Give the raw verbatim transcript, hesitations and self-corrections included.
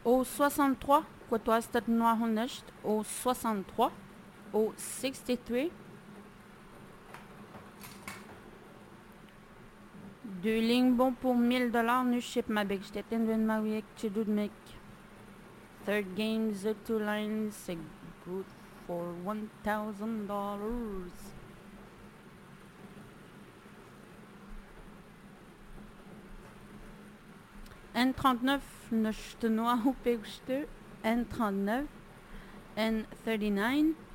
Au soixante-trois, Quatois Stat Noir Honest. Au soixante-trois. Au sixty-three. Deux lignes bon pour mille dollars. Nu ship ma big stetten ven ma wiek chidud mek. Third game, the two lines, c'est good for one thousand dollars. N thirty-nine, ne ch'te noa ou pe N thirty-nine. N thirty-nine.